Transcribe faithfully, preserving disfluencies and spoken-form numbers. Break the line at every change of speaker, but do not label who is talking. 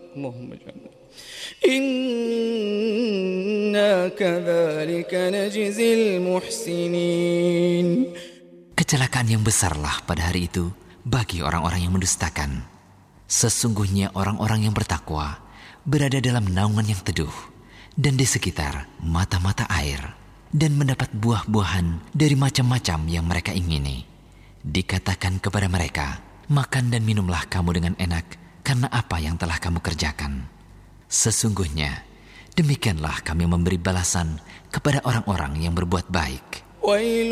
Allahumma ja'alna inna kadzalika najzil muhsinin.
Kecelakaan yang besarlah pada hari itu bagi orang-orang yang mendustakan. Sesungguhnya orang-orang yang bertakwa berada dalam naungan yang teduh dan di sekitar mata-mata air, dan mendapat buah-buahan dari macam-macam yang mereka ingini. Dikatakan kepada mereka, makan dan minumlah kamu dengan enak karena apa yang telah kamu kerjakan. Sesungguhnya demikianlah kami memberi balasan kepada orang-orang yang berbuat baik.